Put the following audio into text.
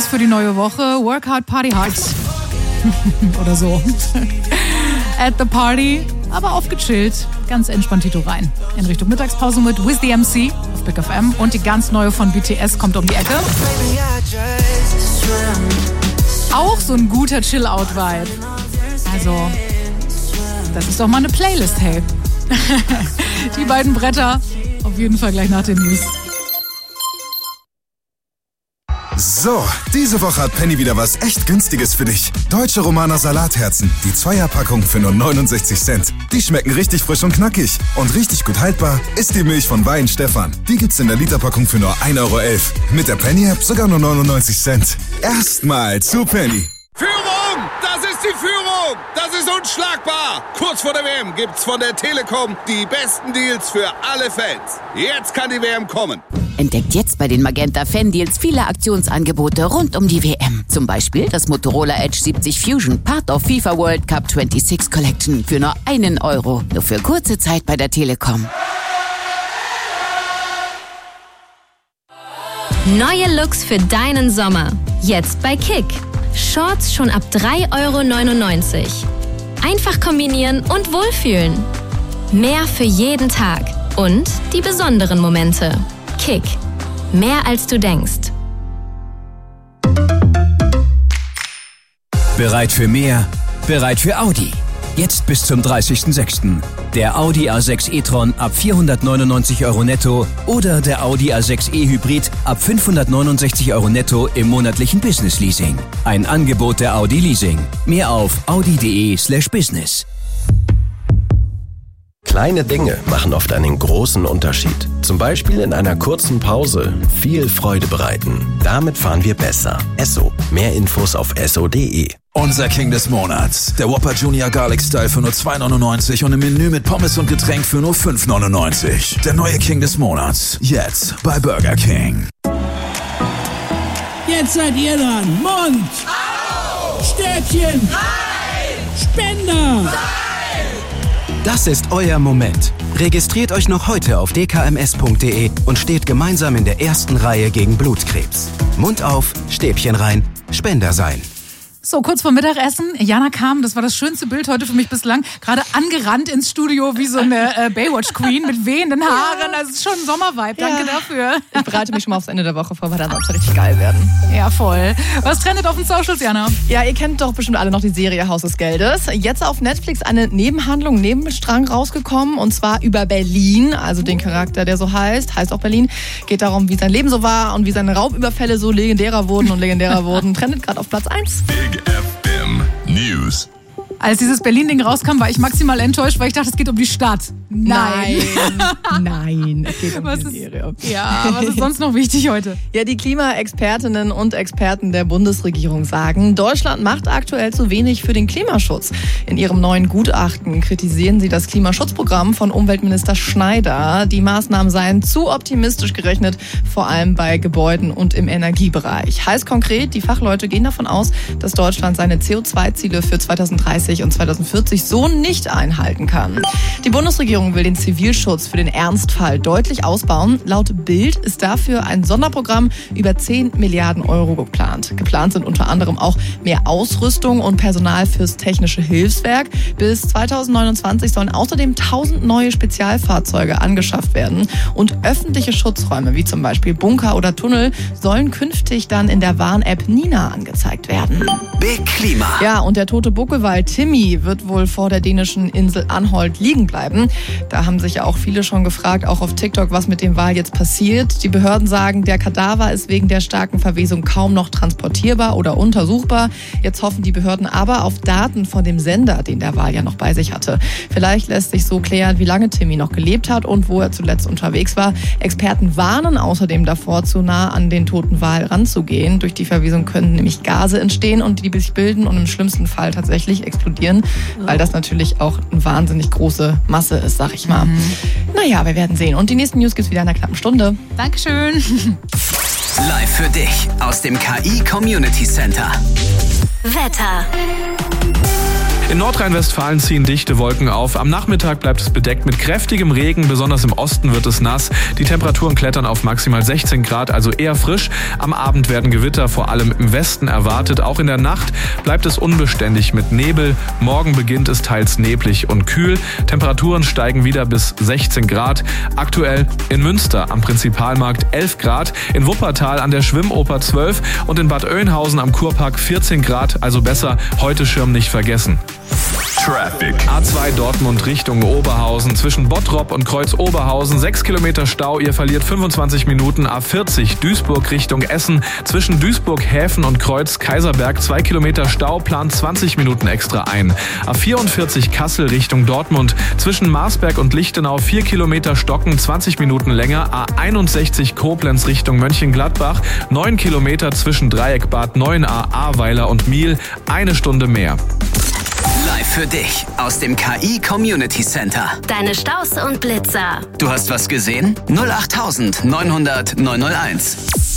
für die neue Woche. Work hard, party hard. Oder so. At the party, aber aufgechillt. Ganz entspannt Tito rein. In Richtung Mittagspause mit With the MC auf Big FM. Und die ganz neue von BTS kommt um die Ecke. Auch so ein guter Chill-Out-Vibe. Also, das ist doch mal eine Playlist, hey. Die beiden Bretter auf jeden Fall gleich nach den News. So, diese Woche hat Penny wieder was echt Günstiges für dich. Deutsche Romaner Salatherzen, die Zweierpackung für nur 69 Cent. Die schmecken richtig frisch und knackig. Und richtig gut haltbar ist die Milch von Weihenstephan. Die gibt's in der Literpackung für nur 1,11 Euro. Mit der Penny-App sogar nur 99 Cent. Erstmal zu Penny. Führung! Das ist die Führung! Das ist unschlagbar! Kurz vor der WM gibt's von der Telekom die besten Deals für alle Fans. Jetzt kann die WM kommen. Entdeckt jetzt bei den Magenta Fan-Deals viele Aktionsangebote rund um die WM. Zum Beispiel das Motorola Edge 70 Fusion, Part of FIFA World Cup 26 Collection für nur 1 Euro. Nur für kurze Zeit bei der Telekom. Neue Looks für deinen Sommer. Jetzt bei Kick. Shorts schon ab 3,99 Euro. Einfach kombinieren und wohlfühlen. Mehr für jeden Tag. Und die besonderen Momente. Kick. Mehr als du denkst. Bereit für mehr? Bereit für Audi. Jetzt bis zum 30.06. Der Audi A6 e-tron ab 499 Euro netto oder der Audi A6 e-Hybrid ab 569 Euro netto im monatlichen Business-Leasing. Ein Angebot der Audi Leasing. Mehr auf audi.de/business. Kleine Dinge machen oft einen großen Unterschied. Zum Beispiel in einer kurzen Pause viel Freude bereiten. Damit fahren wir besser. Esso. Mehr Infos auf esso.de. Unser King des Monats. Der Whopper Junior Garlic Style für nur 2,99 und im Menü mit Pommes und Getränk für nur 5,99. Der neue King des Monats. Jetzt bei Burger King. Jetzt seid ihr dran. Mund. Au. Stäbchen. Rein. Spender. Nein. Das ist euer Moment. Registriert euch noch heute auf dkms.de und steht gemeinsam in der ersten Reihe gegen Blutkrebs. Mund auf, Stäbchen rein, Spender sein. So, kurz vor Mittagessen. Jana kam, das war das schönste Bild heute für mich bislang, gerade angerannt ins Studio wie so eine Baywatch-Queen mit wehenden Haaren. Also es ist schon ein Sommervibe. Danke dafür. Ich bereite mich schon mal aufs Ende der Woche vor, weil dann soll es richtig geil werden. Ja, voll. Was trendet auf den Socials, Jana? Ja, ihr kennt doch bestimmt alle noch die Serie Haus des Geldes. Jetzt auf Netflix eine Nebenhandlung, Nebenstrang rausgekommen, und zwar über Berlin, also den Charakter, der so heißt auch Berlin. Geht darum, wie sein Leben so war und wie seine Raubüberfälle so legendärer wurden. Trendet gerade auf Platz 1. Big FM News. Als dieses Berlin-Ding rauskam, war ich maximal enttäuscht, weil ich dachte, es geht um die Stadt. Nein, es geht um die Serie. Ja, was ist sonst noch wichtig heute? Ja, die Klimaexpertinnen und Experten der Bundesregierung sagen, Deutschland macht aktuell zu wenig für den Klimaschutz. In ihrem neuen Gutachten kritisieren sie das Klimaschutzprogramm von Umweltminister Schneider. Die Maßnahmen seien zu optimistisch gerechnet, vor allem bei Gebäuden und im Energiebereich. Heißt konkret, die Fachleute gehen davon aus, dass Deutschland seine CO2-Ziele für 2030 und 2040 so nicht einhalten kann. Die Bundesregierung will den Zivilschutz für den Ernstfall deutlich ausbauen. Laut Bild ist dafür ein Sonderprogramm über 10 Milliarden Euro geplant. Geplant sind unter anderem auch mehr Ausrüstung und Personal fürs technische Hilfswerk. Bis 2029 sollen außerdem 1000 neue Spezialfahrzeuge angeschafft werden. Und öffentliche Schutzräume, wie zum Beispiel Bunker oder Tunnel, sollen künftig dann in der Warn-App Nina angezeigt werden. Big Klima. Ja, und der tote Buckelwal Timmy wird wohl vor der dänischen Insel Anholt liegen bleiben. Da haben sich ja auch viele schon gefragt, auch auf TikTok, was mit dem Wal jetzt passiert. Die Behörden sagen, der Kadaver ist wegen der starken Verwesung kaum noch transportierbar oder untersuchbar. Jetzt hoffen die Behörden aber auf Daten von dem Sender, den der Wal ja noch bei sich hatte. Vielleicht lässt sich so klären, wie lange Timmy noch gelebt hat und wo er zuletzt unterwegs war. Experten warnen außerdem davor, zu nah an den toten Wal ranzugehen. Durch die Verwesung können nämlich Gase entstehen und die sich bilden und im schlimmsten Fall tatsächlich explodieren, weil das natürlich auch eine wahnsinnig große Masse ist, sag ich mal. Naja, wir werden sehen. Und die nächsten News gibt's wieder in einer knappen Stunde. Dankeschön. Live für dich aus dem KI Community Center. Wetter. In Nordrhein-Westfalen ziehen dichte Wolken auf. Am Nachmittag bleibt es bedeckt mit kräftigem Regen. Besonders im Osten wird es nass. Die Temperaturen klettern auf maximal 16 Grad, also eher frisch. Am Abend werden Gewitter vor allem im Westen erwartet. Auch in der Nacht bleibt es unbeständig mit Nebel. Morgen beginnt es teils neblig und kühl. Temperaturen steigen wieder bis 16 Grad. Aktuell in Münster am Prinzipalmarkt 11 Grad, in Wuppertal an der Schwimmoper 12 und in Bad Oeynhausen am Kurpark 14 Grad. Also besser heute Schirm nicht vergessen. Traffic. A2 Dortmund Richtung Oberhausen. Zwischen Bottrop und Kreuz Oberhausen 6 Kilometer Stau. Ihr verliert 25 Minuten. A40 Duisburg Richtung Essen. Zwischen Duisburg-Häfen und Kreuz Kaiserberg 2 Kilometer Stau. Plant 20 Minuten extra ein. A44 Kassel Richtung Dortmund. Zwischen Marsberg und Lichtenau 4 Kilometer Stocken. 20 Minuten länger. A61 Koblenz Richtung Mönchengladbach. 9 Kilometer zwischen Dreieck Bad Neuenahr, Ahrweiler und Miel. 1 Stunde mehr. Live für dich aus dem KI Community Center. Deine Staus und Blitzer. Du hast was gesehen? 08900 901.